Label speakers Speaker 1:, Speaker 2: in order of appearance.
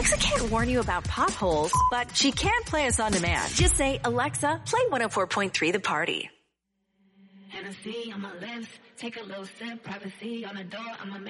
Speaker 1: Alexa can't warn you about potholes, but she can play us on demand. Just say, Alexa, play 104.3 The Party.
Speaker 2: Hennessy on my lips, take a little sip, privacy on the door, I'ma make